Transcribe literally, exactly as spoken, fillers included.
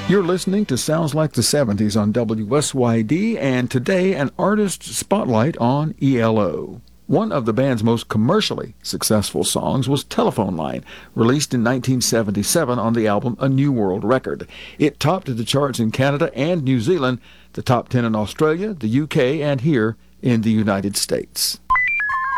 You're listening to Sounds Like the seventies on W S Y D, and today an artist spotlight on E L O. One of the band's most commercially successful songs was Telephone Line, released in nineteen seventy-seven on the album A New World Record. It topped the charts in Canada and New Zealand, the top ten in Australia, the U K, and here in the United States.